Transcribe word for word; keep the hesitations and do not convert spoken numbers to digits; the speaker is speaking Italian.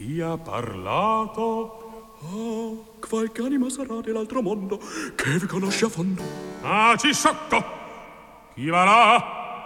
Chi ha parlato? Oh, qualche anima sarà dell'altro mondo che vi conosce a fondo. Ah, ci sciocco! Chi va là?